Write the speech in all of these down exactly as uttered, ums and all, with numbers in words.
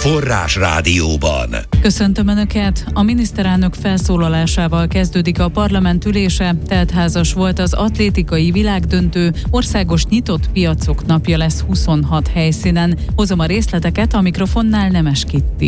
Forrásrádióban. Köszöntöm Önöket! A miniszterelnök felszólalásával kezdődik a parlament ülése, teltházas volt az atlétikai világdöntő, országos nyitott piacok napja lesz huszonhat helyszínen. Hozom a részleteket, a mikrofonnál Nemes Kitti.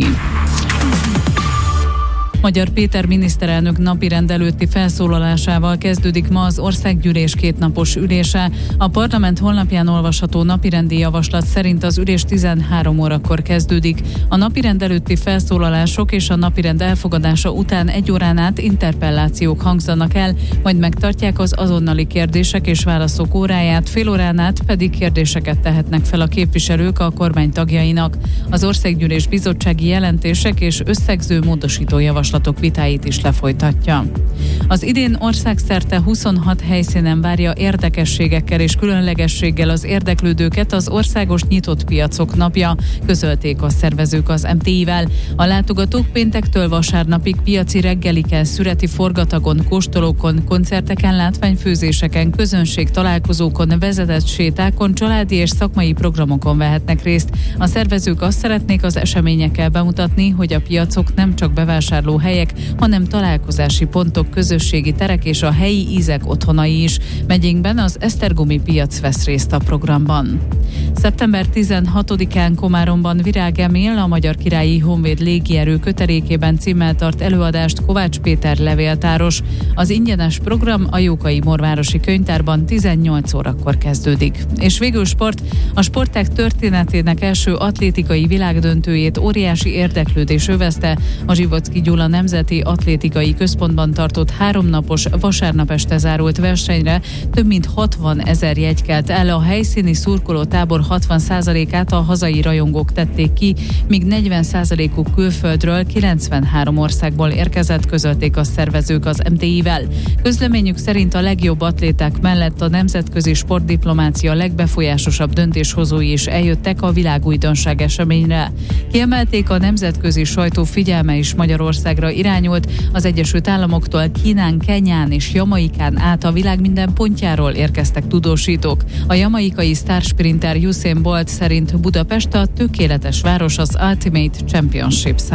Magyar Péter miniszterelnök napirend előtti felszólalásával kezdődik ma az országgyűlés kétnapos ülése. A parlament honlapján olvasható napirendi javaslat szerint az ülés tizenhárom órakor kezdődik. A napirend előtti felszólalások és a napirend elfogadása után egy órán át interpellációk hangzanak el, majd megtartják az azonnali kérdések és válaszok óráját, fél órán át pedig kérdéseket tehetnek fel a képviselők a kormány tagjainak. Az országgyűlés bizottsági jelentések és összegző módosító javaslatok vitáit is lefolytatja. Az idén országszerte huszonhat helyszínen várja érdekességekkel és különlegességgel az érdeklődőket az Országos Nyitott Piacok napja, közölték a szervezők az em té i-vel. A látogatók péntektől vasárnapig piaci reggeliken, szüreti forgatagon, kóstolókon, koncerteken, látványfőzéseken, közönségtalálkozókon, vezetett sétákon, családi és szakmai programokon vehetnek részt. A szervezők azt szeretnék az eseményekkel bemutatni, hogy a piacok nem csak bevásárló helyek, hanem találkozási pontok, közösségi terek és a helyi ízek otthonai is. Megyénkben az Esztergomi piac vesz részt a programban. szeptember tizenhatodikán Komáromban Virág Emil, a Magyar Királyi Honvéd Légierő kötelékében címmel tart előadást Kovács Péter levéltáros. Az ingyenes program a Jókai Morvárosi Könyvtárban tizennyolc órakor kezdődik. És végül sport. A sportág történetének első atlétikai világdöntőjét óriási érdeklődés övezte. A Zsivocki Gyula Nemzeti Atlétikai Központban tartott háromnapos, vasárnap este zárult versenyre több mint hatvan ezer jegy kelt el, a helyszíni szurkolótábor hatvan százalékát a hazai rajongók tették ki, míg negyven százalékuk külföldről, kilencvenhárom országból érkezett, közölték a szervezők az em té i-vel. Közleményük szerint a legjobb atléták mellett a nemzetközi sportdiplomácia legbefolyásosabb döntéshozói is eljöttek a világújdonság eseményre. Kiemelték, a nemzetközi sajtó figyelme is Magyarországra irányult, az Egyesült Államoktól Kínán, Kenyán és Jamaikán át a világ minden pontjáról érkeztek tudósítók. A jamaikai sztársprinter Usain Bolt szerint Budapest a tökéletes város az Ultimate Championship